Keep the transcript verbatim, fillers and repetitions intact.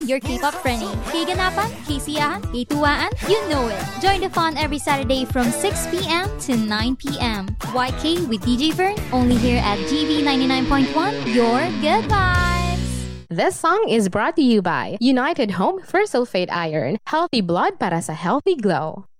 your K-pop frenny. Kiganapan, kisiyahan, kituwaan, you know it. Join the fun every Saturday from six p.m. to nine p.m. Y K with D J Vern, only here at G V ninety-nine point one, your good vibes. This song is brought to you by United Home for Sulfate Iron. Healthy blood para sa healthy glow.